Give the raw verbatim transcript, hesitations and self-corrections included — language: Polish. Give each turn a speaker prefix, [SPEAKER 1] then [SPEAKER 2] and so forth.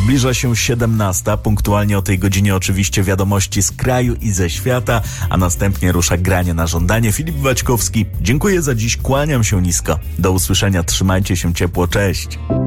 [SPEAKER 1] Zbliża się siedemnasta, punktualnie o tej godzinie oczywiście wiadomości z kraju i ze świata, a następnie rusza granie na żądanie. Filip Waćkowski, dziękuję za dziś, kłaniam się nisko. Do usłyszenia, trzymajcie się ciepło, cześć.